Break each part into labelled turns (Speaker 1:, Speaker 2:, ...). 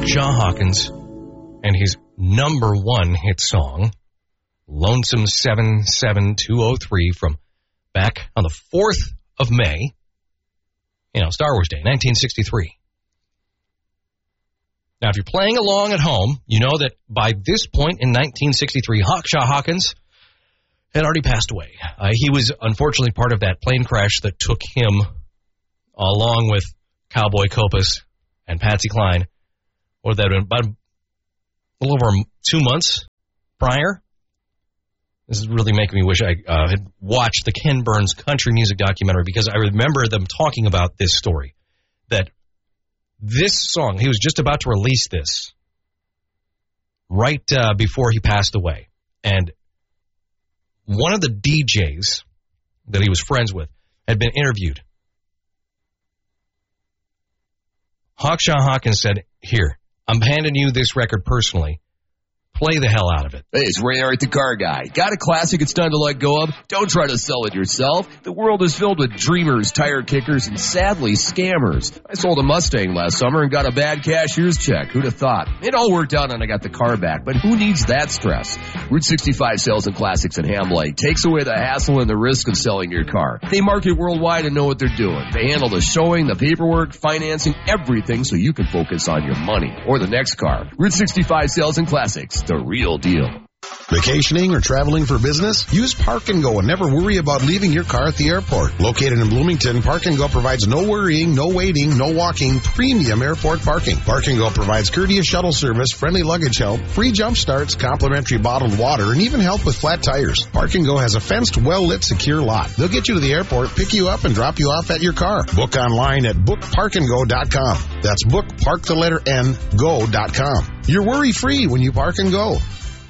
Speaker 1: Hawkshaw Hawkins and his number one hit song, Lonesome 77203, from back on the 4th of May, Star Wars Day, 1963. Now, if you're playing along at home, you know that by this point in 1963, Hawkshaw Hawkins had already passed away. He was unfortunately part of that plane crash that took him, along with Cowboy Copas and Patsy Cline, or that about a little over 2 months prior. This is really making me wish I had watched the Ken Burns country music documentary, because I remember them talking about this story, that this song, he was just about to release this right before he passed away. And one of the DJs that he was friends with had been interviewed. Hawkshaw Hawkins said, "Here, I'm handing you this record personally. Play the hell out of it."
Speaker 2: Hey, it's Ray Art, the car guy. Got a classic it's time to let go of? Don't try to sell it yourself. The world is filled with dreamers, tire kickers, and sadly, scammers. I sold a Mustang last summer and got a bad cashier's check. Who'd have thought? It all worked out and I got the car back, but who needs that stress? Route 65 Sales and Classics in Ham Lake takes away the hassle and the risk of selling your car. They market worldwide and know what they're doing. They handle the showing, the paperwork, financing, everything so you can focus on your money or the next car. Route 65 Sales and Classics. The real deal.
Speaker 3: Vacationing or traveling for business? Use Park and Go and never worry about leaving your car at the airport. Located in Bloomington, Park and Go provides no worrying, no waiting, no walking, premium airport parking. Park and Go provides courteous shuttle service, friendly luggage help, free jump starts, complimentary bottled water, and even help with flat tires. Park and Go has a fenced, well-lit, secure lot. They'll get you to the airport, pick you up, and drop you off at your car. Book online at bookparkandgo.com. That's bookpark_go.com. You're worry-free when you Park and Go.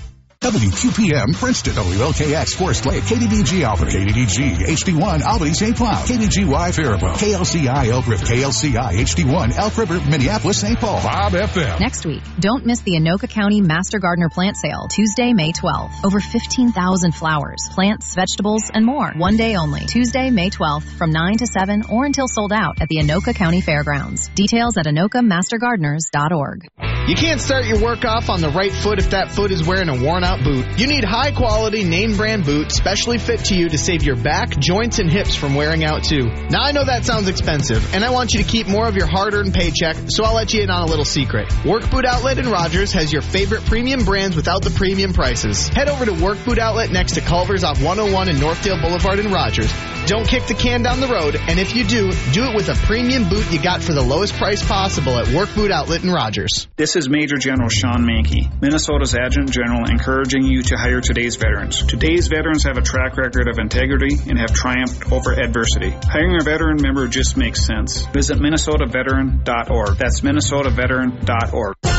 Speaker 4: WQPM Princeton, WLKX Forest Lake, KDDG Albany, KDDG HD1 Albany St. Cloud, KDGY Faribault, KLCI Elk River, KLCI HD1 Elk River, Minneapolis, St. Paul, Bob FM.
Speaker 5: Next week, don't miss the Anoka County Master Gardener Plant Sale, Tuesday, May 12th. Over 15,000 flowers, plants, vegetables, and more. One day only, Tuesday, May 12th, from 9 to 7 or until sold out at the Anoka County Fairgrounds. Details at AnokaMasterGardeners.org.
Speaker 6: You can't start your work off on the right foot if that foot is wearing a worn-out boot. You need high-quality, name-brand boots specially fit to you to save your back, joints, and hips from wearing out, too. Now, I know that sounds expensive, and I want you to keep more of your hard-earned paycheck, so I'll let you in on a little secret. Work Boot Outlet in Rogers has your favorite premium brands without the premium prices. Head over to Work Boot Outlet next to Culver's off 101 and Northdale Boulevard in Rogers. Don't kick the can down the road, and if you do it with a premium boot you got for the lowest price possible at Work Boot Outlet in Rogers.
Speaker 7: This is Major General Sean Mankey, Minnesota's Adjutant General, encouraging you to hire today's veterans. Today's veterans have a track record of integrity and have triumphed over adversity. Hiring a veteran member just makes sense. Visit MinnesotaVeteran.org. That's MinnesotaVeteran.org.